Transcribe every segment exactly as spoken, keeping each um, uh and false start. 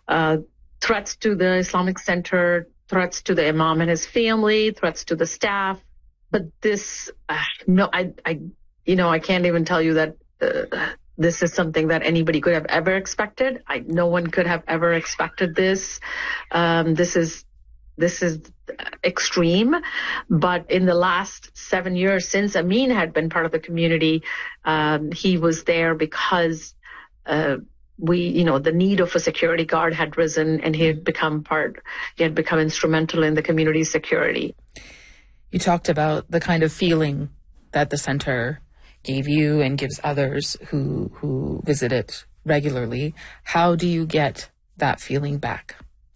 uh, threats to the Islamic Center, threats to the imam and his family, threats to the staff. But this, uh, no, I, I, you know, I can't even tell you that uh, this is something that anybody could have ever expected. I, no one could have ever expected this. Um, this is, this is extreme. But in the last seven years since Amin had been part of the community, um, he was there because uh, we, you know, the need of a security guard had risen, and he had become part, he had become instrumental in the community's security. You talked about the kind of feeling that the center gave you and gives others who who visit it regularly. How do you get that feeling back?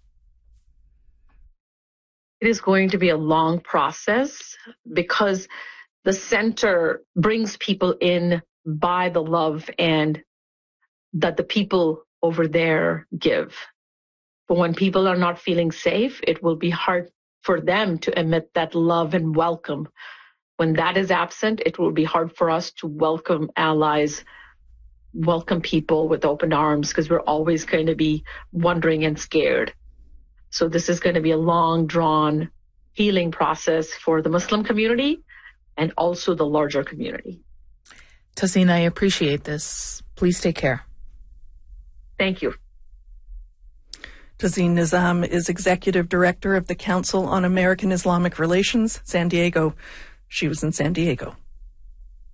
It is going to be a long process because the center brings people in by the love and that the people over there give. But when people are not feeling safe, it will be hard for them to emit that love and welcome. When that is absent, it will be hard for us to welcome allies, welcome people with open arms, because we're always going to be wondering and scared. So this is going to be a long, drawn healing process for the Muslim community and also the larger community. Tahseen, I appreciate this. Please take care. Thank you. Tahseen Nizam is Executive Director of the Council on American Islamic Relations, San Diego. She was in San Diego.